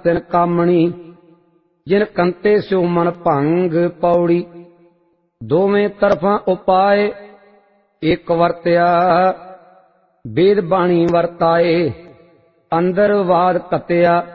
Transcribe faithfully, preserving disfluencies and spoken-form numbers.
ਤਿਨ ਕਾਮਣੀ। ਜਿਨ ਕੰਤੇ ਸਿਉ ਮਨ ਭੰਗ ਪੌੜੀ। ਦੋਵੇਂ ਤਰਫਾਂ ਉਪਾਏ ਇੱਕ ਵਰਤਿਆ। ਵੇਦ ਬਾਣੀ ਵਰਤਾਏ ਅੰਦਰ ਵਾਦ ਕਤਿਆ।